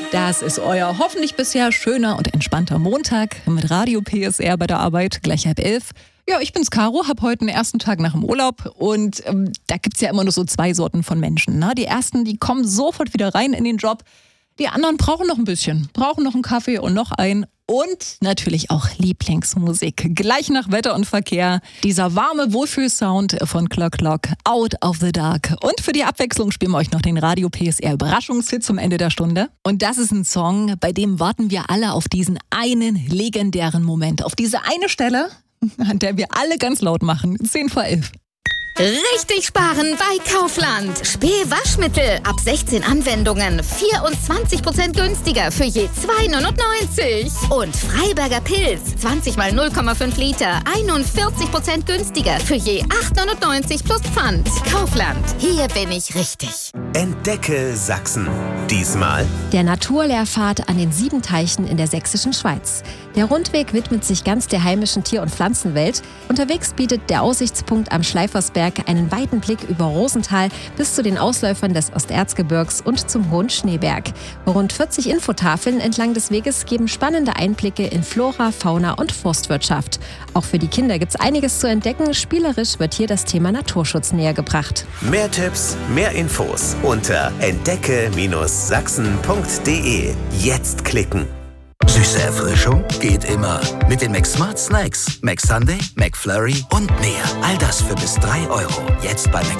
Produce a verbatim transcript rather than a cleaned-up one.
Das ist euer hoffentlich bisher schöner und entspannter Montag mit Radio P S R bei der Arbeit, gleich halb elf. Ja, ich bin's Caro, hab heute den ersten Tag nach dem Urlaub und ähm, da gibt's ja immer nur so zwei Sorten von Menschen. Ne? Die ersten, die kommen sofort wieder rein in den Job. Die anderen brauchen noch ein bisschen, brauchen noch einen Kaffee und noch einen. Und natürlich auch Lieblingsmusik. Gleich nach Wetter und Verkehr. Dieser warme Wohlfühlsound von Clock Clock, Out of the Dark. Und für die Abwechslung spielen wir euch noch den Radio P S R Überraschungshit zum Ende der Stunde. Und das ist ein Song, bei dem warten wir alle auf diesen einen legendären Moment. Auf diese eine Stelle, an der wir alle ganz laut machen. zehn vor elf. Richtig sparen bei Kaufland. Spee-Waschmittel ab sechzehn Anwendungen. vierundzwanzig Prozent günstiger für je zwei neunundneunzig. Und Freiberger Pilz. zwanzig mal null Komma fünf Liter. einundvierzig Prozent günstiger für je acht neunundneunzig plus Pfand. Kaufland. Hier bin ich richtig. Entdecke Sachsen. Diesmal der Naturlehrpfad an den sieben Teichen in der sächsischen Schweiz. Der Rundweg widmet sich ganz der heimischen Tier- und Pflanzenwelt. Unterwegs bietet der Aussichtspunkt am Schleifersberg einen weiten Blick über Rosental bis zu den Ausläufern des Osterzgebirgs und zum Hohen Schneeberg. Rund vierzig Infotafeln entlang des Weges geben spannende Einblicke in Flora, Fauna und Forstwirtschaft. Auch für die Kinder gibt's einiges zu entdecken. Spielerisch wird hier das Thema Naturschutz näher gebracht. Mehr Tipps, mehr Infos unter entdecke Sachsen punkt de. Jetzt klicken. Süße Erfrischung geht immer. Mit den McSmart Snacks. McSunday, McFlurry und mehr. All das für bis drei Euro. Jetzt bei